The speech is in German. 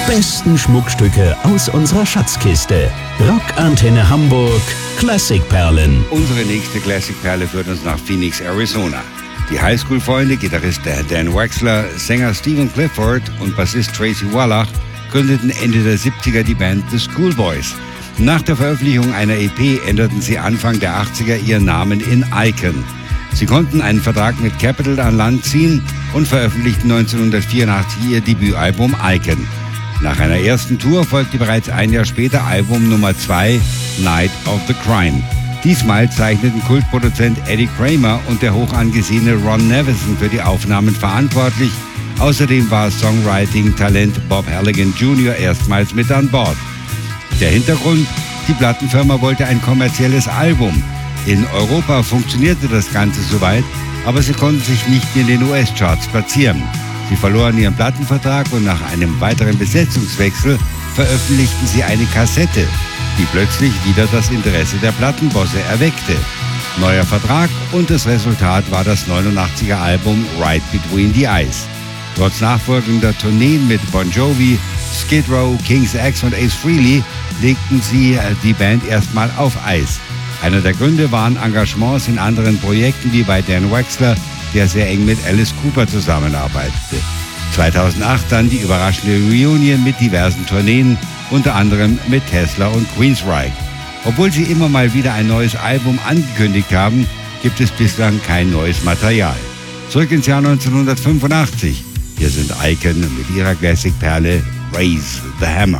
besten Schmuckstücke aus unserer Schatzkiste. Rockantenne Hamburg Klassikperlen. Unsere nächste Klassikperle führt uns nach Phoenix, Arizona. Die Highschool-Freunde, Gitarrist Dan Wexler, Sänger Stephen Clifford und Bassist Tracy Wallach gründeten Ende der 70er die Band The Schoolboys. Nach der Veröffentlichung einer EP änderten sie Anfang der 80er ihren Namen in Icon. Sie konnten einen Vertrag mit Capitol an Land ziehen und veröffentlichten 1984 ihr Debütalbum Icon. Nach einer ersten Tour folgte bereits ein Jahr später Album Nummer 2, Night of the Crime. Diesmal zeichneten Kultproduzent Eddie Kramer und der hoch angesehene Ron Nevison für die Aufnahmen verantwortlich. Außerdem war Songwriting-Talent Bob Halligan Jr. erstmals mit an Bord. Der Hintergrund: Die Plattenfirma wollte ein kommerzielles Album. In Europa funktionierte das Ganze soweit, aber sie konnten sich nicht in den US-Charts platzieren. Sie verloren ihren Plattenvertrag und nach einem weiteren Besetzungswechsel veröffentlichten sie eine Kassette, die plötzlich wieder das Interesse der Plattenbosse erweckte. Neuer Vertrag und das Resultat war das 89er Album Right Between the Eyes. Trotz nachfolgender Tourneen mit Bon Jovi, Skid Row, King's X und Ace Frehley legten sie die Band erstmal auf Eis. Einer der Gründe waren Engagements in anderen Projekten wie bei Dan Wexler, der sehr eng mit Alice Cooper zusammenarbeitete. 2008 dann die überraschende Reunion mit diversen Tourneen, unter anderem mit Tesla und Queensryche. Obwohl sie immer mal wieder ein neues Album angekündigt haben, gibt es bislang kein neues Material. Zurück ins Jahr 1985. Hier sind Icon mit ihrer Classic-Perle Raise the Hammer.